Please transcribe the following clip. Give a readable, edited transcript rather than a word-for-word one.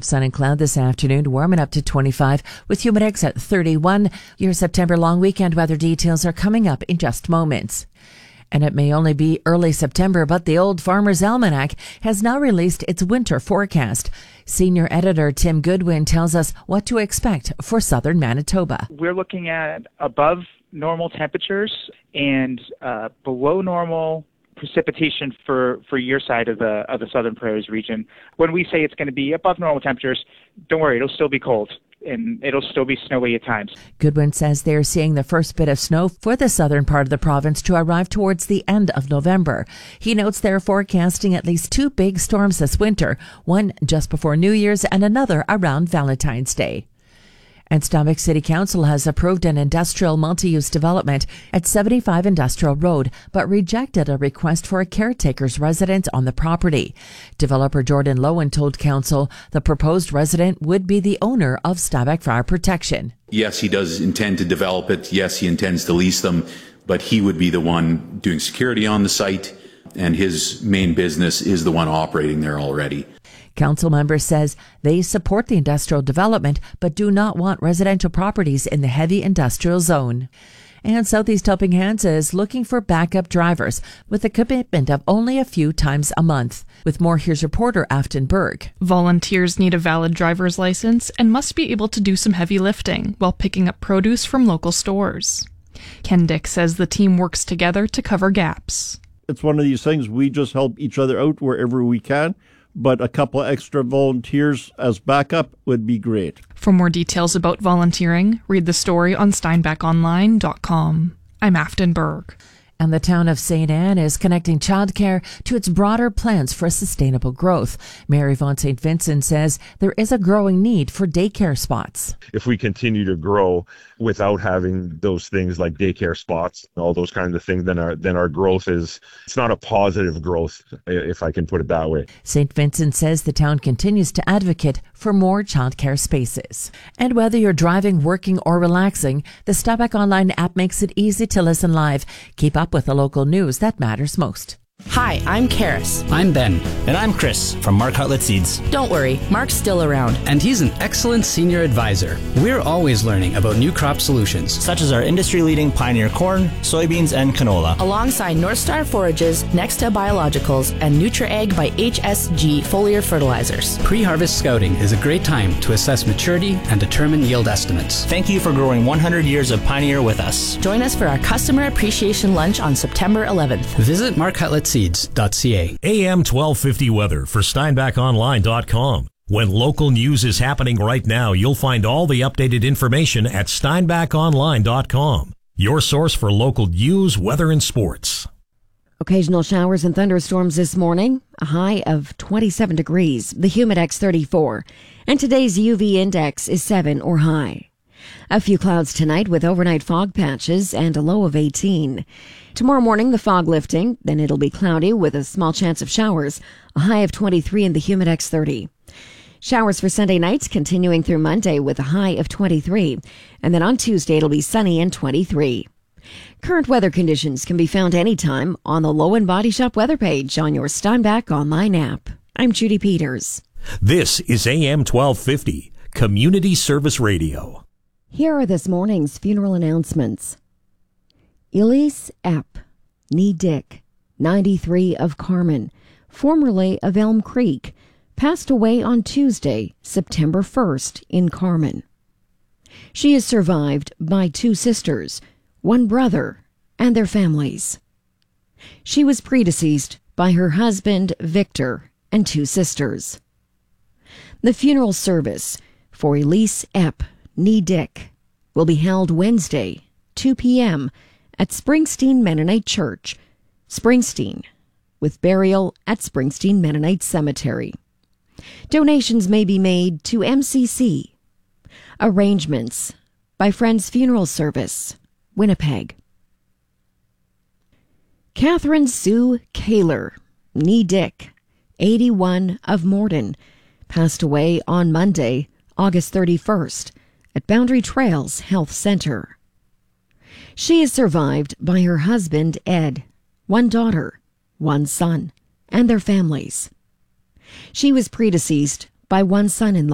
sun and cloud this afternoon, warming up to 25 with Humidex at 31. Your September long weekend weather details are coming up in just moments. And it may only be early September, but the Old Farmer's Almanac has now released its winter forecast. Senior editor Tim Goodwin tells us what to expect for southern Manitoba. We're looking at above normal temperatures and below normal precipitation for your side of the Southern Prairies region. When we say it's going to be above normal temperatures, don't worry, it'll still be cold. And it'll still be snowy at times. Goodwin says they're seeing the first bit of snow for the southern part of the province to arrive towards the end of November. He notes they're forecasting at least 2 big storms this winter, one just before New Year's and another around Valentine's Day. And Steinbach City Council has approved an industrial multi-use development at 75 Industrial Road, but rejected a request for a caretaker's residence on the property. Developer Jordan Lowen told Council the proposed resident would be the owner of Steinbach Fire Protection. Yes, he does intend to develop it. Yes, he intends to lease them, but he would be the one doing security on the site, and his main business is the one operating there already. Council member says they support the industrial development but do not want residential properties in the heavy industrial zone. And Southeast Helping Hands is looking for backup drivers with a commitment of only a few times a month. With more, here's reporter Afton Berg. Volunteers need a valid driver's license and must be able to do some heavy lifting while picking up produce from local stores. Ken Dick says the team works together to cover gaps. It's one of these things, we just help each other out wherever we can. But a couple of extra volunteers as backup would be great. For more details about volunteering, read the story on steinbachonline.com. I'm Afton Berg. And the town of St. Anne is connecting childcare to its broader plans for sustainable growth. Mary Vaughan St. Vincent says there is a growing need for daycare spots. If we continue to grow without having those things like daycare spots and all those kinds of things, then our growth it's not a positive growth, if I can put it that way. St. Vincent says the town continues to advocate for more childcare spaces. And whether you're driving, working, or relaxing, the Steinbach Online app makes it easy to listen live. Keep up with the local news that matters most. Hi, I'm Karis. I'm Ben. And I'm Chris from Mark Hutlett Seeds. Don't worry, Mark's still around. And he's an excellent senior advisor. We're always learning about new crop solutions, such as our industry-leading Pioneer corn, soybeans, and canola. Alongside North Star Forages, Nexta Biologicals, and NutriAg by HSG foliar fertilizers. Pre-harvest scouting is a great time to assess maturity and determine yield estimates. Thank you for growing 100 years of Pioneer with us. Join us for our Customer Appreciation Lunch on September 11th. Visit markhutlett.ca. AM 1250 weather for SteinbachOnline.com. When local news is happening right now, you'll find all the updated information at SteinbachOnline.com. Your source for local news, weather, and sports. Occasional showers and thunderstorms this morning. A high of 27 degrees. The Humidex 34. And today's UV index is 7 or high. A few clouds tonight with overnight fog patches and a low of 18. Tomorrow morning, the fog lifting, then it'll be cloudy with a small chance of showers, a high of 23 in the Humidex 30. Showers for Sunday nights continuing through Monday with a high of 23, and then on Tuesday it'll be sunny and 23. Current weather conditions can be found anytime on the Low and Body Shop weather page on your Steinbach Online app. I'm Judy Peters. This is AM 1250, Community Service Radio. Here are this morning's funeral announcements. Elise Epp, nee Dick, 93 of Carman, formerly of Elm Creek, passed away on Tuesday, September 1st in Carman. She is survived by 2 sisters, 1 brother, and their families. She was predeceased by her husband, Victor, and 2 sisters. The funeral service for Elise Epp, nee Dick, will be held Wednesday, 2 p.m., at Springsteen Mennonite Church, Springsteen, with burial at Springsteen Mennonite Cemetery. Donations may be made to MCC. Arrangements by Friends Funeral Service, Winnipeg. Catherine Sue Kaler, nee Dick, 81 of Morden, passed away on Monday, August 31st, at Boundary Trails Health Center. She is survived by her husband, Ed, 1 daughter, 1 son, and their families. She was predeceased by 1 son-in-law.